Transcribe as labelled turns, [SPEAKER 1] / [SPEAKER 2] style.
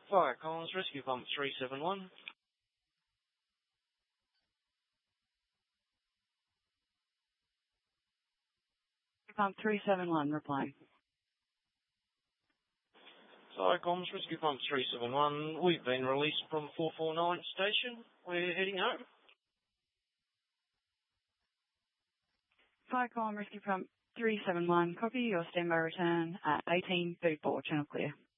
[SPEAKER 1] Fire Collins, Rescue Pump 371.
[SPEAKER 2] Pump 371, replying.
[SPEAKER 1] Fire Collins, Rescue Pump 371. We've been released from 449 station. We're heading home.
[SPEAKER 2] Fire Collins, Rescue Pump 371, copy your standby return at 18 Food Ball, channel clear.